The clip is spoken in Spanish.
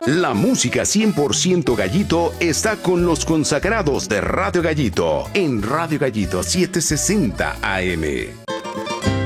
La música 100% Gallito está con los consagrados de Radio Gallito en Radio Gallito 760 AM.